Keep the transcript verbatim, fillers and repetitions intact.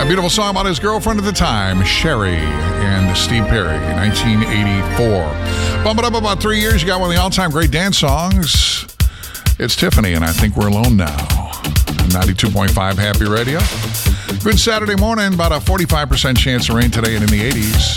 A beautiful song about his girlfriend at the time, Sherry, and Steve Perry, nineteen eighty-four. Bump it up about three years. You got one of the all-time great dance songs. It's Tiffany, and I Think We're Alone Now. ninety-two point five Happy Radio. Good Saturday morning. About a forty-five percent chance of rain today and in the eighties.